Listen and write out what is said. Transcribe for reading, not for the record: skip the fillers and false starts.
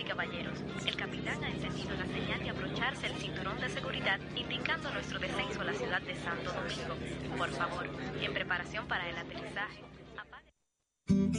caballeros, el capitán ha encendido la señal de abrocharse el cinturón de seguridad, indicando nuestro descenso a la ciudad de Santo Domingo. Por favor, y en preparación para el aterrizaje, apague